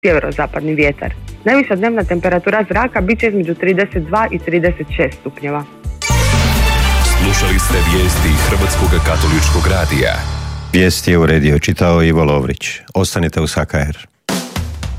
sjeverozapadni vjetar. Najviša dnevna temperatura zraka bit će između 32 i 36 stupnjeva. Slušali ste vijesti Hrvatskog katoličkog radija. Vijesti je uredio, čitao Ivo Lovrić. Ostanite uz HKR.